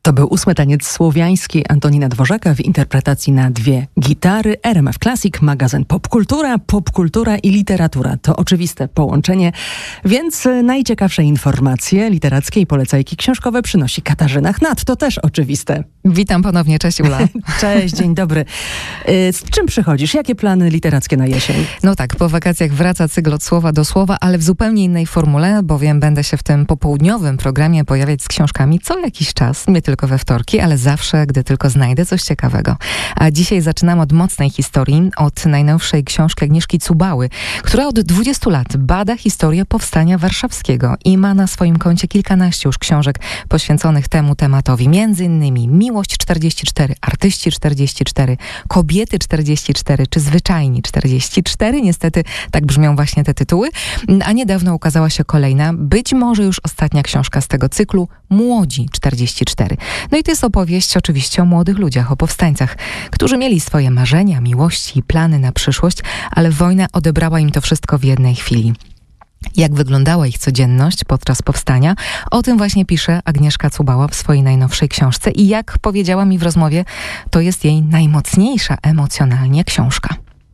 To był 8. taniec słowiański Antonina Dworzaka w interpretacji na 2 gitary. RMF Classic, magazyn popkultura i literatura. To oczywiste połączenie, więc najciekawsze informacje literackie i polecajki książkowe przynosi Katarzyna Chnat. To też oczywiste. Witam ponownie, cześć Ula. Cześć, dzień dobry. Z czym przychodzisz? Jakie plany literackie na jesień? No tak, po wakacjach wraca cykl Od słowa do słowa, ale w zupełnie innej formule, bowiem będę się w tym popołudniowym programie pojawiać z książkami co jakiś czas, nie tylko we wtorki, ale zawsze, gdy tylko znajdę coś ciekawego. A dzisiaj zaczynam od mocnej historii, od najnowszej książki Agnieszki Cubały, która od 20 lat bada historię powstania warszawskiego i ma na swoim koncie kilkanaście już książek poświęconych temu tematowi. Między innymi Miłość 44, Artyści 44, Kobiety 44 czy Zwyczajni 44. Niestety tak brzmią właśnie te tytuły. A niedawno ukazała się kolejna, być może już ostatnia książka z tego cyklu, Młodzi 44. No i to jest opowieść oczywiście o młodych ludziach, o powstańcach, którzy mieli swoje marzenia, miłości i plany na przyszłość, ale wojna odebrała im to wszystko w jednej chwili. Jak wyglądała ich codzienność podczas powstania? O tym właśnie pisze Agnieszka Cubała w swojej najnowszej książce i jak powiedziała mi w rozmowie, to jest jej najmocniejsza emocjonalnie książka.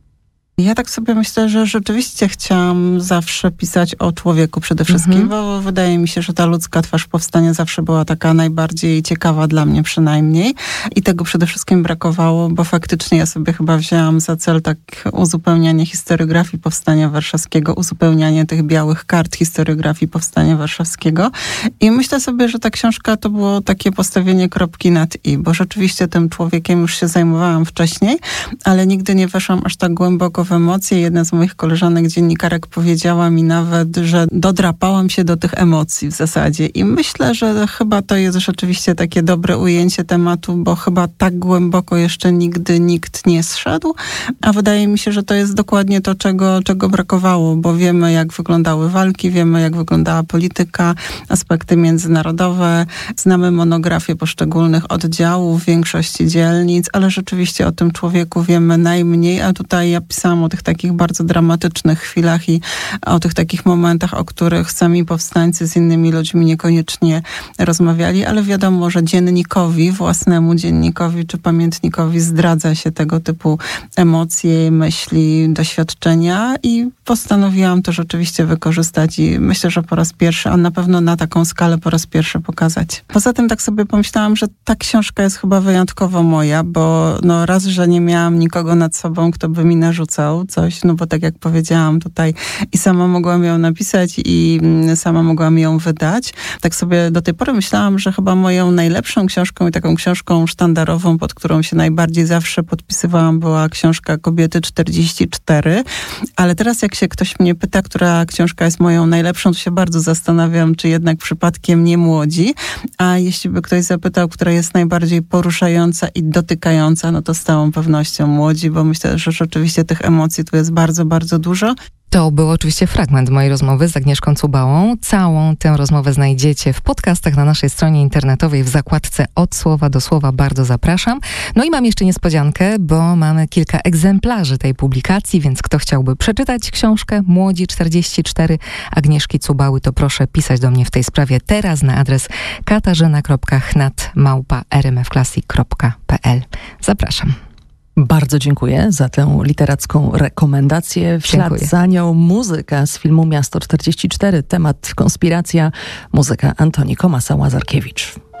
Ja tak sobie myślę, że rzeczywiście chciałam zawsze pisać o człowieku przede wszystkim, bo wydaje mi się, że ta ludzka twarz powstania zawsze była taka najbardziej ciekawa dla mnie przynajmniej i tego przede wszystkim brakowało, bo faktycznie ja sobie chyba wzięłam za cel tak uzupełnianie historiografii powstania warszawskiego, uzupełnianie tych białych kart historiografii powstania warszawskiego i myślę sobie, że ta książka to było takie postawienie kropki nad i, bo rzeczywiście tym człowiekiem już się zajmowałam wcześniej, ale nigdy nie weszłam aż tak głęboko w emocje. Jedna z moich koleżanek, dziennikarek, powiedziała mi nawet, że dodrapałam się do tych emocji w zasadzie. I myślę, że chyba to jest rzeczywiście takie dobre ujęcie tematu, bo chyba tak głęboko jeszcze nigdy nikt nie zszedł. A wydaje mi się, że to jest dokładnie to, czego brakowało, bo wiemy, jak wyglądały walki, wiemy, jak wyglądała polityka, aspekty międzynarodowe, znamy monografie poszczególnych oddziałów, większości dzielnic, ale rzeczywiście o tym człowieku wiemy najmniej, a tutaj ja pisałam o tych takich bardzo dramatycznych chwilach i o tych takich momentach, o których sami powstańcy z innymi ludźmi niekoniecznie rozmawiali, ale wiadomo, że dziennikowi, własnemu dziennikowi czy pamiętnikowi zdradza się tego typu emocje, myśli, doświadczenia i postanowiłam to rzeczywiście wykorzystać i myślę, że po raz pierwszy, a na pewno na taką skalę po raz pierwszy pokazać. Poza tym tak sobie pomyślałam, że ta książka jest chyba wyjątkowo moja, bo no raz, że nie miałam nikogo nad sobą, kto by mi narzucał coś, no bo tak jak powiedziałam tutaj i sama mogłam ją napisać i sama mogłam ją wydać. Tak sobie do tej pory myślałam, że chyba moją najlepszą książką i taką książką sztandarową, pod którą się najbardziej zawsze podpisywałam, była książka Kobiety 44, ale teraz jak się ktoś mnie pyta, która książka jest moją najlepszą, to się bardzo zastanawiam, czy jednak przypadkiem nie Młodzi, a jeśli by ktoś zapytał, która jest najbardziej poruszająca i dotykająca, no to z całą pewnością Młodzi, bo myślę, że rzeczywiście tych emocji tu jest bardzo, bardzo dużo. To był oczywiście fragment mojej rozmowy z Agnieszką Cubałą. Całą tę rozmowę znajdziecie w podcastach na naszej stronie internetowej w zakładce Od słowa do słowa. Bardzo zapraszam. No i mam jeszcze niespodziankę, bo mamy kilka egzemplarzy tej publikacji, więc kto chciałby przeczytać książkę Młodzi 44 Agnieszki Cubały, to proszę pisać do mnie w tej sprawie teraz na adres katarzyna.chnat@rmfclassic.pl. Zapraszam. Bardzo dziękuję za tę literacką rekomendację. W ślad za nią muzyka z filmu Miasto 44, temat konspiracja, muzyka Antoni Komasa-Łazarkiewicz.